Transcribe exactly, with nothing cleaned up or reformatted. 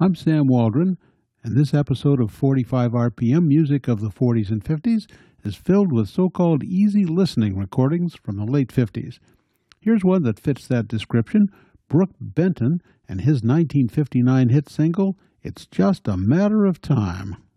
I'm Sam Waldron, and this episode of forty-five R P M Music of the forties and fifties is filled with so-called easy listening recordings from the late fifties. Here's one that fits that description, Brook Benton and his nineteen fifty-nine hit single, It's Just a Matter of Time.